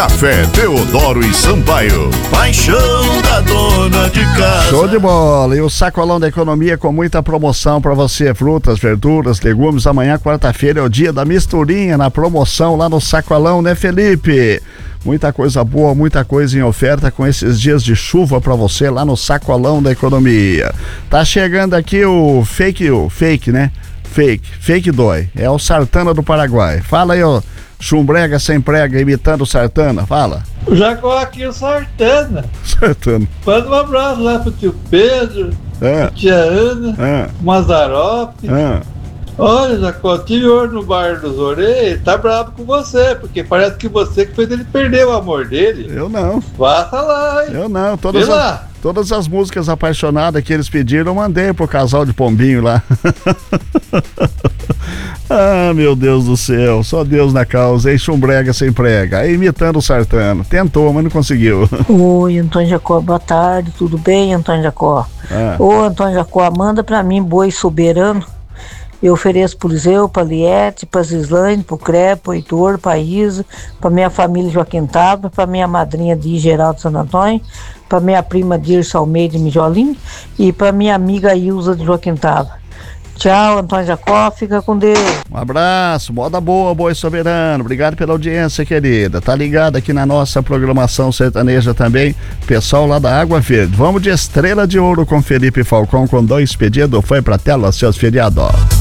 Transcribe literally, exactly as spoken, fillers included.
Café Teodoro e Sampaio, paixão da dona de casa. Show de bola! E o Sacolão da Economia com muita promoção para você, frutas, verduras, legumes. Amanhã, quarta-feira, é o dia da misturinha na promoção lá no Sacolão, né, Felipe? Muita coisa boa, muita coisa em oferta com esses dias de chuva para você lá no Sacolão da Economia. Tá chegando aqui o fake, o fake, né? Fake, fake dói. É o Sartana do Paraguai. Fala aí, ó. Chumbrega sem prega, imitando o Sartana, fala. Jacó aqui, o Sartana. Sartana. Manda um abraço lá pro tio Pedro, É. tia Ana, É. Mazzaropi. É. Olha, Jacó, tive hoje no bar dos Orelhas, tá bravo com você, porque parece que você que fez ele perder o amor dele. Eu não. Passa lá, hein? Eu não. Todas, Vê as, lá. todas as músicas apaixonadas que eles pediram, eu mandei pro casal de pombinho lá. Ah, meu Deus do céu, só Deus na causa, hein? Chumbrega sem prega, aí imitando o Sartano, tentou, mas não conseguiu. Oi, Antônio Jacó, boa tarde, tudo bem, Antônio Jacó? Ah. Ô, Antônio Jacó, manda pra mim boi soberano, eu ofereço pro Liseu, pra Liette, pra Zislaine, pro Crepe, pro Heitor, pra Isa, pra minha família Joaquim Taba, pra minha madrinha de Geraldo Santo Antônio, pra minha prima Dirce Almeida de Mijolim e pra minha amiga Ilza de Joaquim Taba. Tchau, Antônio Jacó, fica com Deus. Um abraço, moda boa, boi soberano, obrigado pela audiência, querida. Tá ligado aqui na nossa programação sertaneja também, pessoal lá da Água Verde. Vamos de Estrela de Ouro com Felipe Falcão, com dois pedidos, foi pra tela, seus feriados.